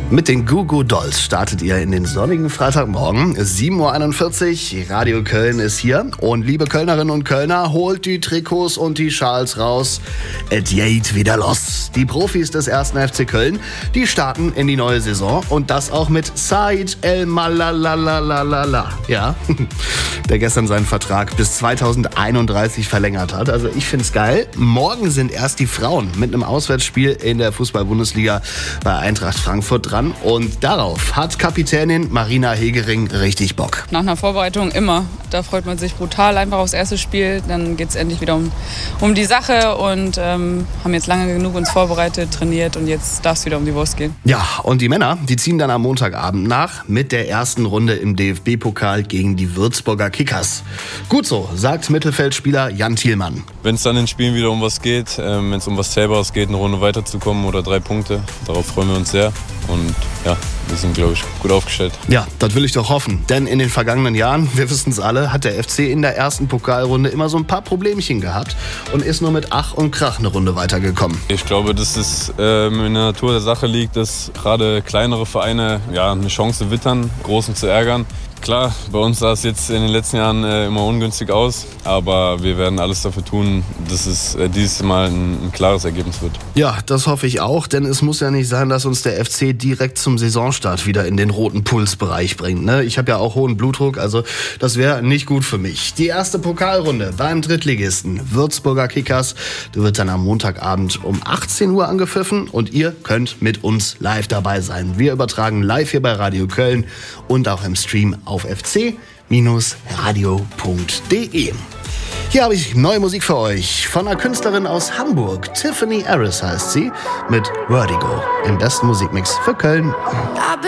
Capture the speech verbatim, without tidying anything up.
Mit den Goo Goo Dolls startet ihr in den sonnigen Freitagmorgen. sieben Uhr einundvierzig, Radio Köln ist hier. Und liebe Kölnerinnen und Kölner, holt die Trikots und die Schals raus. Et geht wieder los. Die Profis des ersten F C Köln, die starten in die neue Saison. Und das auch mit Said El Malalalala. Ja, der gestern seinen Vertrag bis zweitausendeinunddreißig verlängert hat. Also ich find's geil. Morgen sind erst die Frauen mit einem Auswärtsspiel in der Fußball-Bundesliga bei Eintracht Frankfurt dran. Und darauf hat Kapitänin Marina Hegering richtig Bock. Nach einer Vorbereitung immer. Da freut man sich brutal einfach aufs erste Spiel. Dann geht es endlich wieder um, um die Sache und ähm, haben jetzt lange genug uns vorbereitet, trainiert und jetzt darf es wieder um die Wurst gehen. Ja, und die Männer, die ziehen dann am Montagabend nach mit der ersten Runde im D F B-Pokal gegen die Würzburger Kickers. Gut so, sagt Mittelfeldspieler Jan Thielmann. Wenn es dann in den Spielen wieder um was geht, ähm, wenn es um was Zählbares geht, eine Runde weiterzukommen oder drei Punkte, darauf freuen wir uns sehr. Und ja, wir sind, glaube ich, gut aufgestellt. Ja, das will ich doch hoffen. Denn in den vergangenen Jahren, wir wissen es alle, hat der F C in der ersten Pokalrunde immer so ein paar Problemchen gehabt und ist nur mit Ach und Krach eine Runde weitergekommen. Ich glaube, dass es ähm, in der Natur der Sache liegt, dass gerade kleinere Vereine ja, eine Chance wittern, Großen zu ärgern. Klar, bei uns sah es jetzt in den letzten Jahren äh, immer ungünstig aus, aber wir werden alles dafür tun, dass es äh, dieses Mal ein, ein klares Ergebnis wird. Ja, das hoffe ich auch, denn es muss ja nicht sein, dass uns der F C direkt zum Saisonstart wieder in den roten Pulsbereich bringt. Ne? Ich habe ja auch hohen Blutdruck, also das wäre nicht gut für mich. Die erste Pokalrunde beim Drittligisten Würzburger Kickers, die wird dann am Montagabend um achtzehn Uhr angepfiffen und ihr könnt mit uns live dabei sein. Wir übertragen live hier bei Radio Köln und auch im Stream auf f c radio punkt d e. Hier habe ich neue Musik für euch von einer Künstlerin aus Hamburg. Tiffany Harris heißt sie, mit Vertigo im besten Musikmix für Köln.